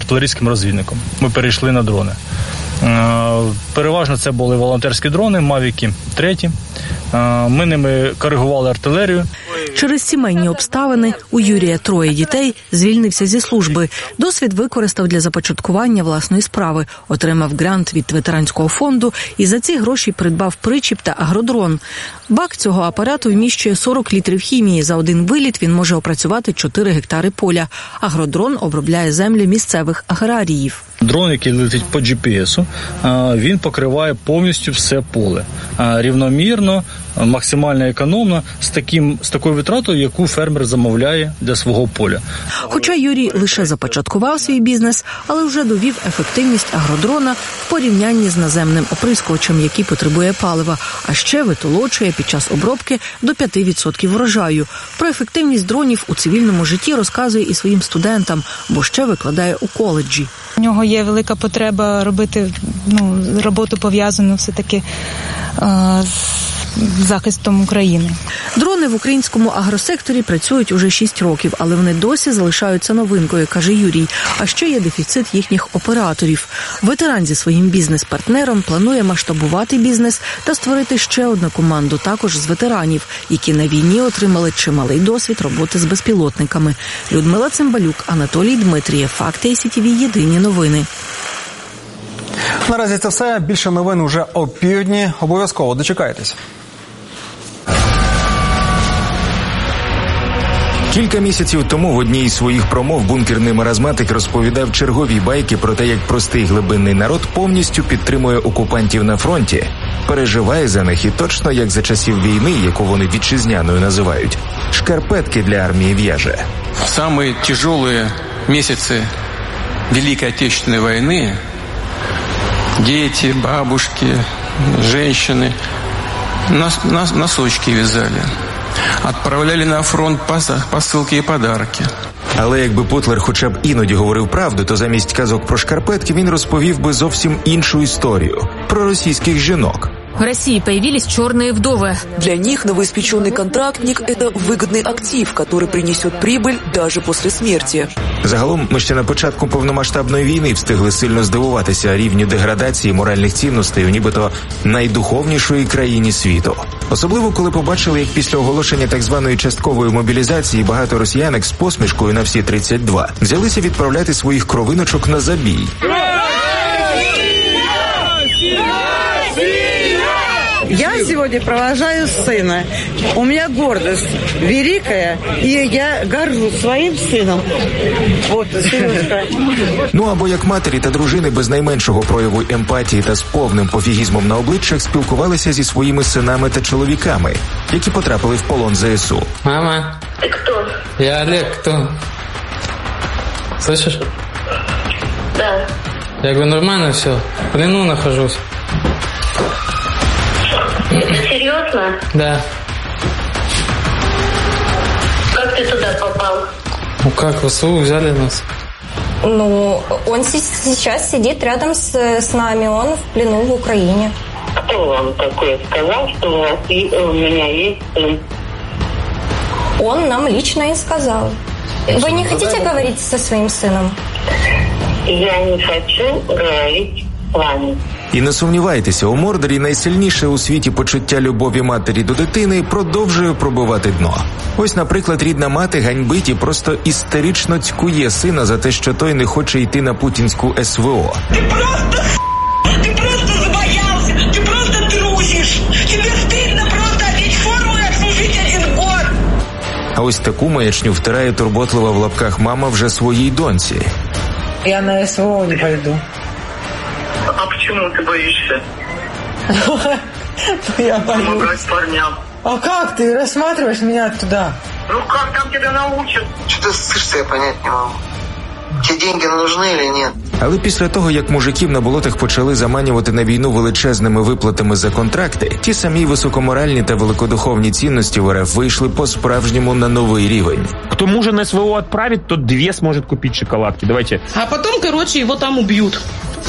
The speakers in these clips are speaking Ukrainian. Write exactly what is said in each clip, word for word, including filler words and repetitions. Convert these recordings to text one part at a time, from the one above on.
артилерійським розвідником. Ми перейшли на дрони. Переважно це були волонтерські дрони, мавіки треті. Ми ними коригували артилерію. Через сімейні обставини у Юрія троє дітей, звільнився зі служби. Досвід використав для започаткування власної справи, отримав грант від ветеранського фонду і за ці гроші придбав причіп та агродрон. Бак цього апарату вміщує сорок літрів хімії. За один виліт він може опрацювати чотири гектари поля. Агродрон обробляє землю місцевих аграріїв. Дрон, який летить по джі пі ес, він покриває повністю все поле. Рівномірно, максимально економно, з, таким, з такою витратою, яку фермер замовляє для свого поля. Хоча Юрій лише започаткував свій бізнес, але вже довів ефективність агродрона в порівнянні з наземним оприскувачем, який потребує палива, а ще витолочує під час обробки до п'ять відсотків врожаю. Про ефективність дронів у цивільному житті розказує і своїм студентам, бо ще викладає у коледжі. У нього є велика потреба робити ну, роботу пов'язану все-таки е- з захистом України. Дрони в українському агросекторі працюють уже шість років, але вони досі залишаються новинкою, каже Юрій. А ще є дефіцит їхніх операторів. Ветеран зі своїм бізнес-партнером планує масштабувати бізнес та створити ще одну команду, також з ветеранів, які на війні отримали чималий досвід роботи з безпілотниками. Людмила Цимбалюк, Анатолій Дмитрієв, Факти ай сі ті ві, єдині новини. Наразі це все. Більше новин уже о півдні. Обов'язково дочекайтесь. Кілька місяців тому в одній із своїх промов бункерний маразматик розповідав чергові байки про те, як простий глибинний народ повністю підтримує окупантів на фронті, переживає за них і точно як за часів війни, яку вони вітчизняною називають, шкарпетки для армії в'яже. Самі тяжелі місяці Великої Отечественної війни дети, бабушки, женщины нос, нос, носочки вязали. Отправляли на фронт посилки і подарки. Але якби Путлер хоча б іноді говорив правду, то замість казок про шкарпетки він розповів би зовсім іншу історію – про російських жінок. В России появились черные вдовы. Для них новоиспеченный контрактник – это выгодный актив, который принесет прибыль даже после смерти. Загалом, ми ще на початку повномасштабної війни встигли сильно здивуватися рівню деградації моральних цінностей у нібито найдуховнішої країні світу. Особливо, коли побачили, як після оголошення так званої часткової мобілізації багато росіянок з посмішкою на всі тридцять два взялися відправляти своїх кровиночок на забій. Я сегодня провожаю сына. У меня гордость великая, и я горжусь своим сыном. Вот, Сережка. Ну або як матері та дружини без найменшого прояву емпатії та з повним пофігізмом на обличчях спілкувалися зі своїми синами та чоловіками, які потрапили в полон зе ес у. Мама. Ты кто? Я Олег, кто? Слышишь? Да. Я говорю, нормально все. В плену нахожусь. Это серьезно? Да. Как ты туда попал? Ну как, в эс у взяли нас. Ну, он сейчас сидит рядом с, с нами, он в плену в Украине. Кто вам такое сказал, что у вас и, у меня есть сын? Он нам лично и сказал. Вы не хотите говорить со своим сыном? Я не хочу говорить с вами. І не сумнівайтеся, у Мордорі найсильніше у світі почуття любові матері до дитини продовжує пробивати дно. Ось, наприклад, рідна мати ганьбить і просто істерично цькує сина за те, що той не хоче йти на путінську ес ве о. Ти просто ти просто забоявся, ти просто трусиш, тобі стидно просто одеть форму і обслужити один год. А ось таку маячню втирає турботлива в лапках мама вже своїй доньці. Я на ес ве о не пойду. А почему ты боишься? Я боюсь. Помогать парням. А как ты рассматриваешь меня туда? Ну как там тебя научат? Что ты слышишь, я понять не могу. Тебе деньги нужны или нет? Але після того, як мужиків на болотах почали заманювати на війну величезними виплатами за контракти, ті самі високоморальні та великодуховні цінності в ер еф вийшли по-справжньому на новий рівень. Кто мужа на ес ве о отправит, тот две сможет купить шоколадки. Давайте. А потом, короче, его там убьют.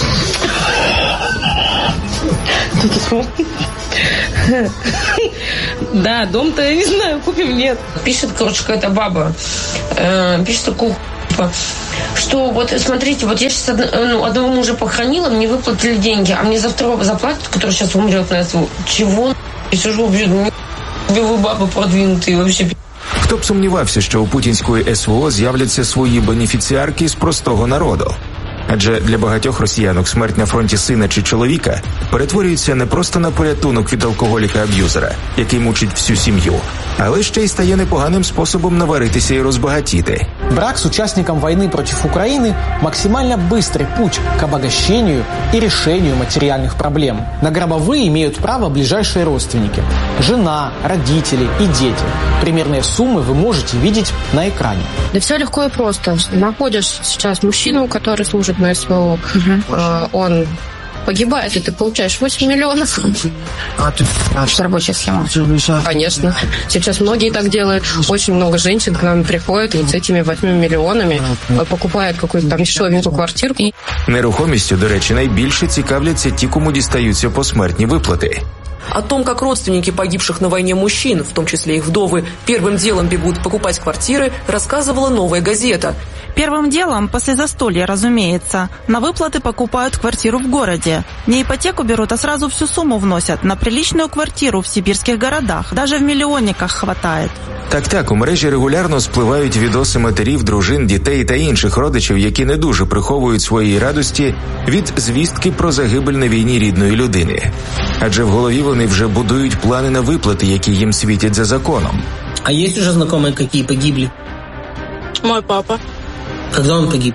Да, дом-то, я не знаю, купим, нет. Пишет, короче, какая-то баба, э, пишет такую, что что вот смотрите, вот я сейчас ну, одного мужа похоронила, мне выплатили деньги, а мне за второго заплатят, который сейчас умрет на СВО. Чего? Я сижу, блин, вы бабы продвинутые вообще. Хто б сумнівався, що у путінської СВО з'являться свої бенефіціарки з простого народу? Адже для багатьох росіянок смерть на фронті сина чи чоловіка перетворюється не просто на порятунок від алкоголіка-аб'юзера, який мучить всю сім'ю, але ще й стає непоганим способом наваритися і розбагатіти. Брак с участником войны против Украины – максимально быстрый путь к обогащению и решению материальных проблем. На гробовые имеют право ближайшие родственники – жена, родители и дети. Примерные суммы вы можете видеть на экране. Да все легко и просто. Находишь сейчас мужчину, который служит на СВО, угу. Он погибает, и ты получаешь восемь миллионов. А ты... Это рабочая схема. Конечно. Сейчас многие так делают. Очень много женщин к нам приходят вот с этими восьми миллионами, покупают какую-то там дешевенькую квартиру. Нерухомістю, до речі, найбільше цікавляться ті, кому дістаються посмертні виплати. О том, как родственники погибших на войне мужчин, в том числе их вдовы, первым делом бегут покупать квартиры, рассказывала «Новая газета». Первым делом, после застолья, разумеется, на выплаты покупают квартиру в городе. Не ипотеку берут, а сразу всю сумму вносят на приличную квартиру в сибирских городах. Даже в миллионниках хватает. Так-так, у мережі регулярно спливають відоси матерів, дружин, дітей та інших родичів, які не дуже приховують своєї радості від звістки про загибель на війні рідної людини. Адже в голові вони вже будують плани на виплати, які їм світять за законом. А есть уже знакомые, какие погибли? Мой папа. Когда он погиб?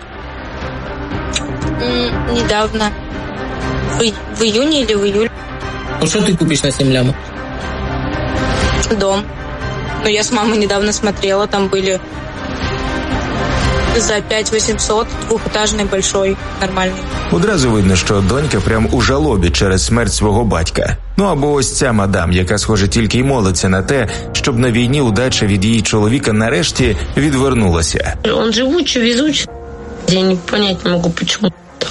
М- недавно. В, в июне или в июле. Ну что ты купишь на семь лямов? Дом. Ну, я с мамой недавно смотрела, там были за пять восемьсот, двухэтажный, большой, нормальный. Одразу видно, що донька прям у жалобі через смерть свого батька. Ну або ось ця мадам, яка, схоже, тільки й молиться на те, щоб на війні удача від її чоловіка нарешті відвернулася. Он живучий, везучий. Я не понять не можу, чому.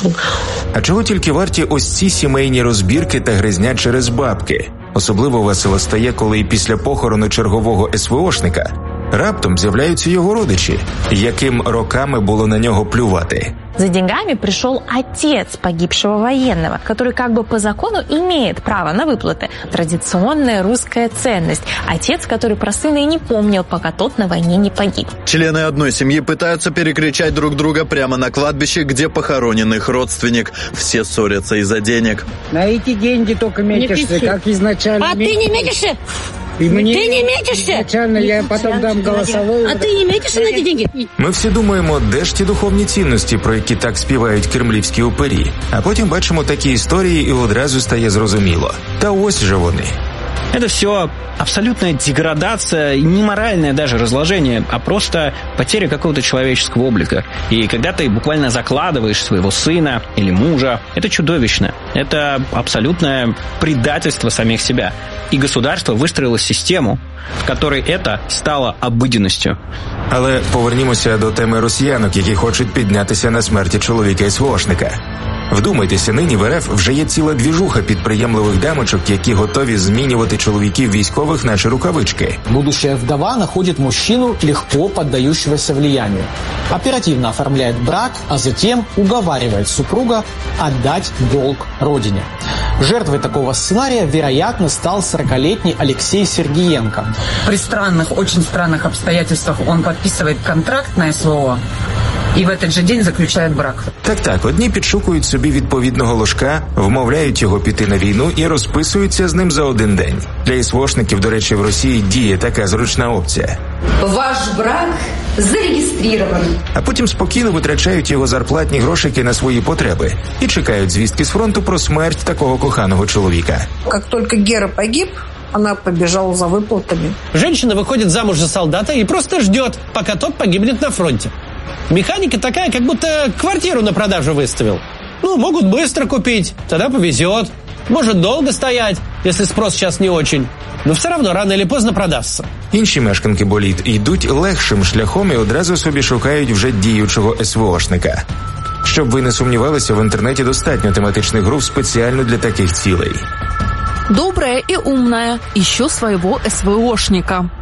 А чого тільки варті ось ці сімейні розбірки та гризня через бабки? Особливо весело стає, коли і після похорону чергового СВОшника раптом з'являються його родичі, яким роками було на нього плювати. За деньгами пришел отец погибшего военного, который как бы по закону имеет право на выплаты. Традиционная русская ценность. Отец, который про сына и не помнил, пока тот на войне не погиб. Члены одной семьи пытаются перекричать друг друга прямо на кладбище, где похоронен их родственник. Все ссорятся из-за денег. На эти деньги только метишься, как изначально. А ты не метишься? И мне ты не метишься? Изначально я потом дам голосовую. А ты не метишься на эти деньги? Ми всі думаємо, де ж ті духовні цінності, про які так співають кремлівські упері. А потім бачимо такі історії і одразу стає зрозуміло. Та ось же вони. Это все абсолютная деградация, не моральное даже разложение, а просто потеря какого-то человеческого облика. И когда ты буквально закладываешь своего сына или мужа, это чудовищно. Это абсолютное предательство самих себя. И государство выстроило систему, в которой это стало обыденностью. Але повернімося до теми росіянок, які хочуть піднятися на смерті чоловіка СВОшника. Вдумайтеся, нині в РФ вже є ціла двіжуха підприємливих дамочок, які готові змінювати чоловіків військових наче рукавички. Будущая вдова находит мужчину, легко поддающегося влиянию. Оперативно оформляет брак, а затем уговаривает супруга отдать долг родине. Жертвой такого сценария, вероятно, стал сорокалетний Алексей Сергеенко. При странных, очень странных обстоятельствах он подписывает контракт на СВО і в этот же день заключає брак. Так-так, одні підшукують собі відповідного ложка, вмовляють його піти на війну і розписуються з ним за один день. Для СВОшників, до речі, в Росії діє така зручна опція. Ваш брак зареєстрований. А потім спокійно витрачають його зарплатні грошики на свої потреби і чекають звістки з фронту про смерть такого коханого чоловіка. Как только Гера погиб, она побежала за выплатами. Женщина выходит замуж за солдата и просто ждет, пока тот погибнет на фронте. Механика такая, как будто квартиру на продажу выставил. Ну, могут быстро купить, тогда повезет. Может долго стоять, если спрос сейчас не очень. Но все равно рано или поздно продастся. Інші мешканки боліт йдуть легшим шляхом і одразу собі шукають вже діючого СВОшника. Щоб ви не сумнівалися, в інтернеті достатньо тематичних груп спеціально для таких цілей. Добрая и умная, ищу своего СВОшника.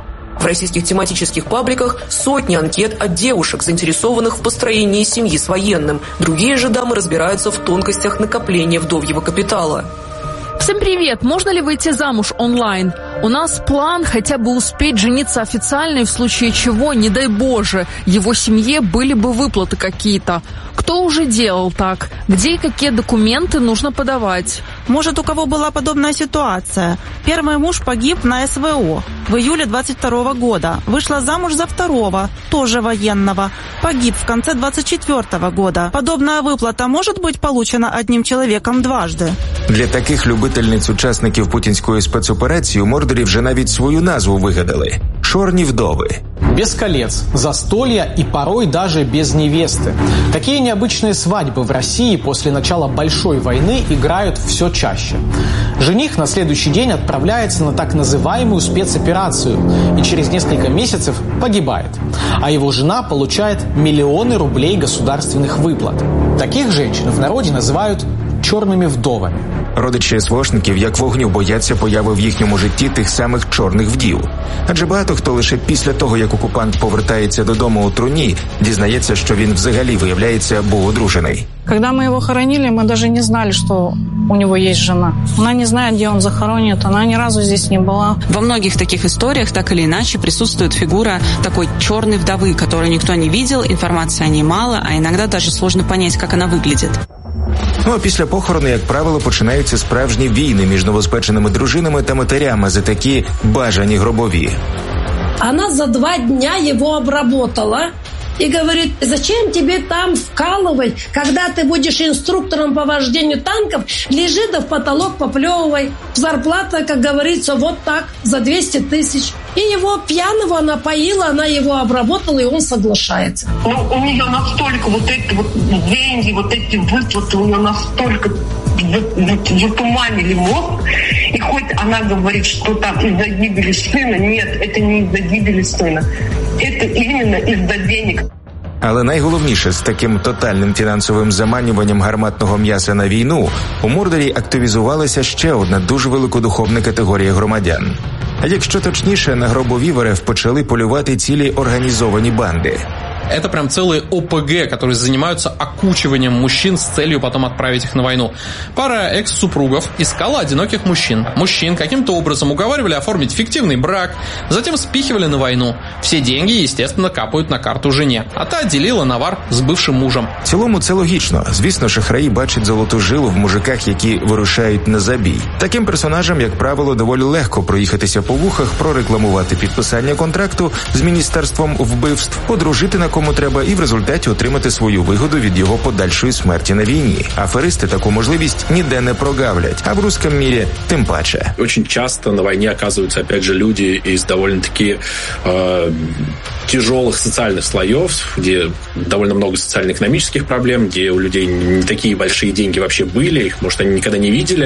В российских тематических пабликах сотни анкет от девушек, заинтересованных в построении семьи с военным. Другие же дамы разбираются в тонкостях накопления вдовьего капитала. Всем привет! Можно ли выйти замуж онлайн? У нас план хотя бы успеть жениться официально, и в случае чего, не дай боже, его семье были бы выплаты какие-то. Кто уже делал так? Где и какие документы нужно подавать? Может, у кого была подобная ситуация? Первый муж погиб на СВО в июле двадцать второго года. Вышла замуж за второго, тоже военного. Погиб в конце двадцать четвертого года. Подобная выплата может быть получена одним человеком дважды? Для таких любительниць учасників путінської спецоперації у Мордорі вже навіть свою назву вигадали – «Чорні вдови». Без колец, застолья и порой даже без невесты. Такие необычные свадьбы в России после начала Большой войны играют все чаще. Жених на следующий день отправляется на так называемую спецоперацию и через несколько месяцев погибает. А его жена получает миллионы рублей государственных выплат. Таких женщин в народе называют «чорними вдовами». Родичі СВОшників як вогню бояться появи в їхньому житті тих самих чорних вдів. Адже багато хто лише після того, як окупант повертається додому у труні, дізнається, що він взагалі, виявляється, був одружений. Когда мы его хоронили, мы даже не знали, что у него есть жена. Она не знает, где он захоронен, она ни разу здесь не была. Во многих таких историях так или иначе присутствует фигура такой черной вдовы, которую никто не видел, информации о ней мало, а иногда даже сложно понять, как она выглядит. Ну а після похорону, як правило, починаються справжні війни між новоспеченими дружинами та матерями за такі бажані гробові. Она за два дня его обработала и говорит: зачем тебе там вкалывать, когда ты будешь инструктором по вождению танков, лежи да в потолок поплевывай. Зарплата, как говорится, вот так, за двести тысяч. И его пьяного она поила, она его обработала, и он соглашается. Ну, у нее настолько вот эти вот деньги, вот эти выплаты, у нее настолько затуманили мозг. И хоть она говорит, что там из-за гибели сына, нет, это не из-за гибели сына. Это именно из-за денег. Але найголовніше, з таким тотальним фінансовим заманюванням гарматного м'яса на війну у Мордорі активізувалася ще одна дуже великодуховна категорія громадян. А якщо точніше, на гробові в РФ почали полювати цілі організовані банди. Это прям целые О П Г, которые занимаются окучиванием мужчин с целью потом отправить их на войну. Пара экс-супругов искала одиноких мужчин. Мужчин каким-то образом уговаривали оформить фиктивный брак, затем спихивали на войну. Все деньги, естественно, капают на карту жене, а та делила навар з бившим мужем. В цілому це логічно. Звісно, шахраї бачать золоту жилу в мужиках, які вирушають на забій. Таким персонажам, як правило, доволі легко проїхатися по вухах, прорекламувати підписання контракту з Міністерством вбивств, одружити на кому треба і в результаті отримати свою вигоду від його подальшої смерті на війні. Аферисти таку можливість ніде не прогавлять, а в русском мире тим паче. Очень часто на войне оказываются, опять же, люди из довольно-таки э, тяжелых социальных слоев, где довольно много социально-экономических проблем, где у людей не такие большие деньги вообще были, их, может, они никогда не видели.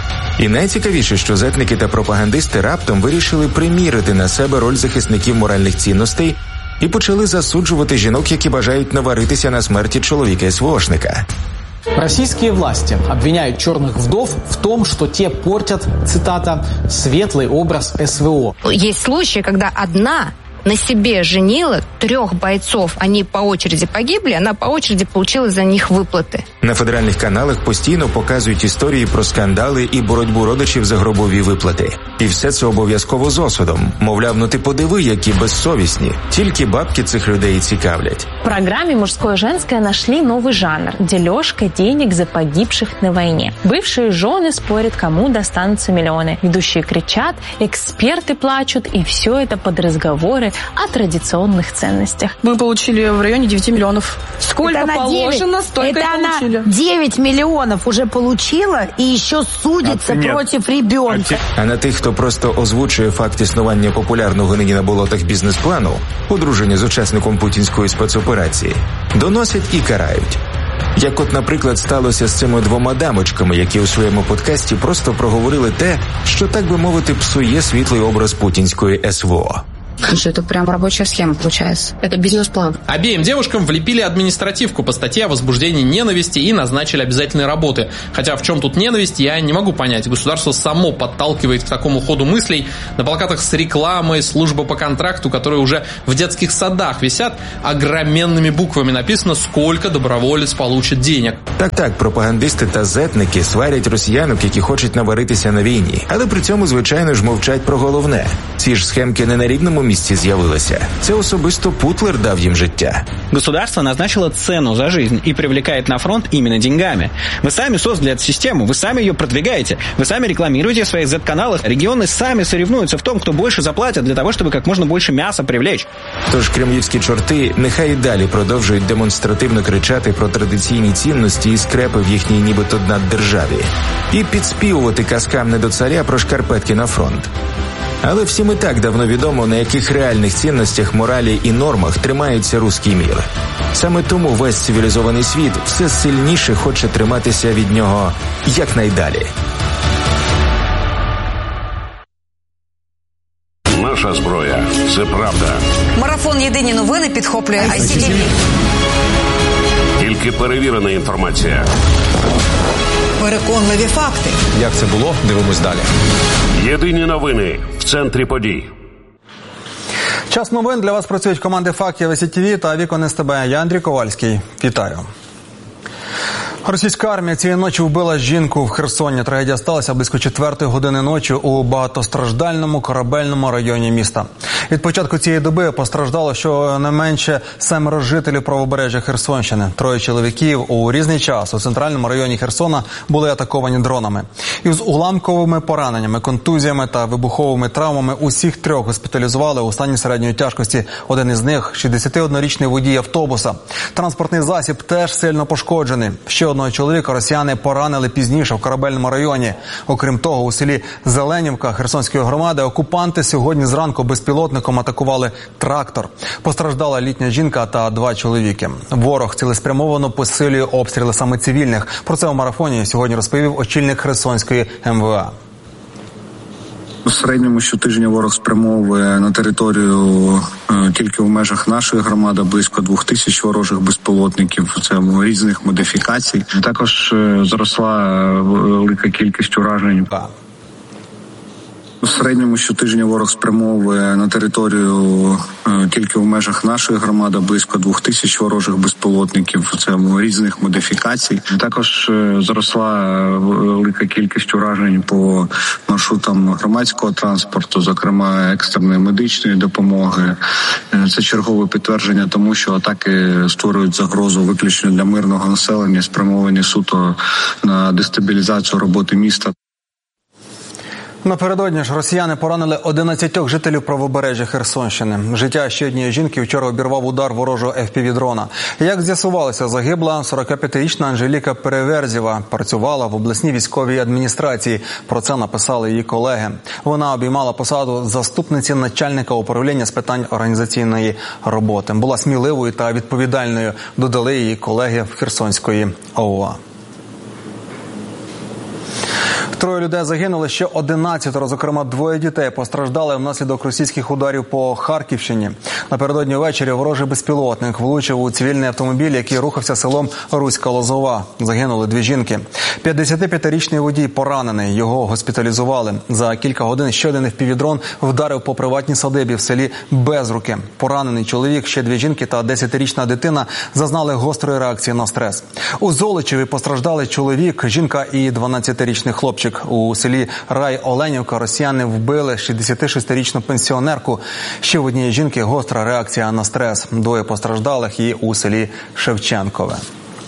І найцікавіше, що зетники та пропагандисти раптом вирішили примірити на себе роль захисників моральних цінностей і почали засуджувати жінок, які бажають наваритися на смерті чоловіка СВОшника. Российские власти обвиняют черных вдов в том, что те портят, цитата, «светлый образ СВО». Есть случаи, когда одна на себе женила трех бойцов. Они по очереди погибли, она по очереди получила за них виплати. На федеральних каналах постійно показують історії про скандали і боротьбу родичів за гробові виплати. І все це обов'язково з осудом. Мовляв, ну ти подиви, які безсовісні. Тільки бабки цих людей цікавлять. В программе «Мужское-женское» нашли новый жанр – дележка денег за погибших на войне. Бывшие жены спорят, кому достанутся миллионы. Ведущие кричат, эксперты плачут, и все это под разговоры о традиционных ценностях. Мы получили в районе девяти миллионов. Сколько это положено, девять, столько это и получили. Она девять миллионов уже получила и еще судится а против ребенка. А на тих, хто просто озвучує факт існування популярного нині на болотах бізнес-плану, одруження з учасником путінської спецоперації, доносять і карають. Як от, наприклад, сталося з цими двома дамочками, які у своєму подкасті просто проговорили те, що, так би мовити, псує світлий образ путінської ес ве о. Что это прям рабочая схема получается. Это бизнес-план. Обеим девушкам влепили административку по статье о возбуждении ненависти и назначили обязательные работы. Хотя в чем тут ненависть, я не могу понять. Государство само подталкивает к такому ходу мыслей. На плакатах с рекламой, служба по контракту, которые уже в детских садах висят, огроменными буквами написано, сколько доброволець получить денег. Так-так, пропагандисти та зетники сварять росіянок, які хочуть наваритися на війні. Але при цьому, звичайно ж, мовчать про головне. Ці ж схемки не на рівному місці з'явилися. Це особисто Путлер дав їм життя. Государство назначило цену за жизнь и привлекает на фронт именно деньгами. Вы сами создали эту систему, вы сами ее продвигаете, вы сами рекламируете в своих зет-каналах. Регионы сами соревнуются в том, кто больше заплатит для того, чтобы как можно больше мяса привлечь. Тож кремлівські чорти нехай і далі продовжують демонстративно кричати про традиційні цінності і скрепи в їхній нібито наддержаві. І підспівувати казкам не до царя про шкарпетки на фронт. Але всім і так давно відомо, на яких реальних цінностях, моралі і нормах тримається руський мір. Саме тому весь цивілізований світ все сильніше хоче триматися від нього якнайдалі. Наша зброя – це правда. Марафон «Єдині новини» підхоплює ай сі ті ві. Тільки перевірена інформація. Переконливі факти. Як це було? Дивимось далі. Єдині новини в центрі подій. Час новин. Для вас працюють команди «Фактів», ай сі ті ві та «Вікон ес те бе». Я Андрій Ковальський. Вітаю. Російська армія цієї ночі вбила жінку в Херсоні. Трагедія сталася близько четвертої години ночі у багатостраждальному корабельному районі міста. Від початку цієї доби постраждало щонайменше семеро жителів правобережжя Херсонщини. Троє чоловіків у різний час у центральному районі Херсона були атаковані дронами. Із уламковими пораненнями, контузіями та вибуховими травмами усіх трьох госпіталізували у стані середньої тяжкості. Один із них – шістдесятиоднорічний водій автобуса. Транспортний засіб теж сильно пошкоджений. Ще одного чоловіка росіяни поранили пізніше в корабельному районі. Окрім того, у селі Зеленівка Херсонської громади окупанти сьогодні зранку безпілотником атакували трактор. Постраждала літня жінка та два чоловіки. Ворог цілеспрямовано посилює обстріли саме цивільних. Про це у марафоні сьогодні розповів очільник Херсонської ем ве а. У середньому щотижня ворог спрямовує на територію е, тільки в межах нашої громади близько двох тисяч ворожих безпілотників. Це різних модифікацій. Також е, зросла велика кількість уражень. У середньому щотижня ворог спрямовує на територію е, тільки в межах нашої громади близько двох тисяч ворожих безпілотників. Це різних модифікацій. Також е, зросла велика кількість уражень по маршрутам громадського транспорту, зокрема екстреної медичної допомоги. Е, це чергове підтвердження тому, що атаки створюють загрозу виключно для мирного населення, спрямовані суто на дестабілізацію роботи міста. Напередодні ж росіяни поранили одинадцятьох жителів правобережжя Херсонщини. Життя ще однієї жінки вчора обірвав удар ворожого еф пі ві-дрона. Як з'ясувалося, загибла сорокап'ятирічна Анжеліка Переверзєва. Працювала в обласній військовій адміністрації. Про це написали її колеги. Вона обіймала посаду заступниці начальника управління з питань організаційної роботи. Була сміливою та відповідальною, додали її колеги в Херсонської о у а. Троє людей загинули, ще одинадцятеро, зокрема двоє дітей, постраждали внаслідок російських ударів по Харківщині. Напередодні ввечері ворожий безпілотник влучив у цивільний автомобіль, який рухався селом Руська Лозова. Загинули дві жінки. п'ятдесятип'ятирічний водій поранений, його госпіталізували. За кілька годин ще один еф пі ві-дрон вдарив по приватній садибі в селі Безруки. Поранений чоловік, ще дві жінки та десятирічна дитина зазнали гострої реакції на стрес. У Золочеві постраждали чоловік, жінка і дванадцятирічний хлопчик. У селі Рай-Оленівка росіяни вбили шістдесятишестирічну пенсіонерку. Ще в однієї жінки гостра реакція на стрес. Двоє постраждалих і у селі Шевченкове.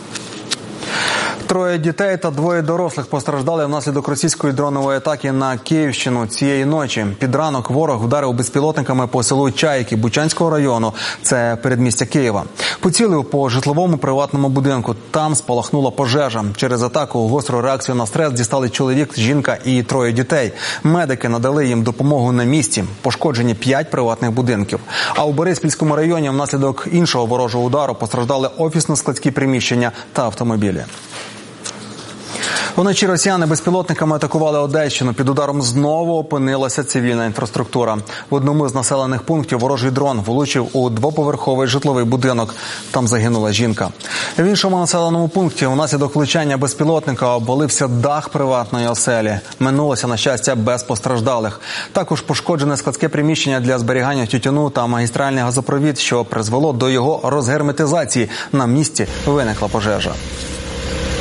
Троє дітей та двоє дорослих постраждали внаслідок російської дронової атаки на Київщину цієї ночі. Під ранок ворог вдарив безпілотниками по селу Чайки Бучанського району, це передмістя Києва. Поцілив по житловому приватному будинку. Там спалахнула пожежа. Через атаку гостру реакцію на стрес дістали чоловік, жінка і троє дітей. Медики надали їм допомогу на місці. Пошкоджені п'ять приватних будинків. А у Бориспільському районі внаслідок іншого ворожого удару постраждали офісно-складські приміщення та автомобілі. Вночі росіяни безпілотниками атакували Одещину. Під ударом знову опинилася цивільна інфраструктура. В одному з населених пунктів ворожий дрон влучив у двоповерховий житловий будинок. Там загинула жінка. В іншому населеному пункті внаслідок влучання безпілотника обвалився дах приватної оселі. Минулося, на щастя, без постраждалих. Також пошкоджене складське приміщення для зберігання тютюну та магістральний газопровід, що призвело до його розгерметизації. На місці виникла пожежа.